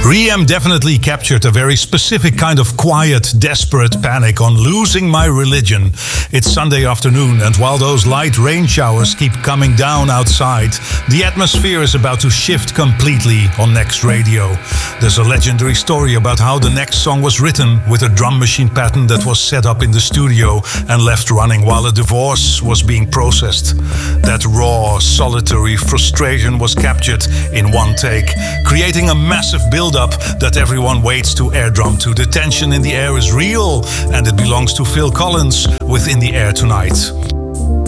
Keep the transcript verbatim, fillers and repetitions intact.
R E M definitely captured a very specific kind of quiet, desperate panic on losing my religion. It's Sunday afternoon, and while those light rain showers keep coming down outside, the atmosphere is about to shift completely on Next Radio. There's a legendary story about how the next song was written with a drum machine pattern that was set up in the studio and left running while a divorce was being processed. That raw, solitary frustration was captured in one take, creating a massive build-up that everyone waits to air drum to. The tension in the air is real, and it belongs to Phil Collins with In the Air Tonight.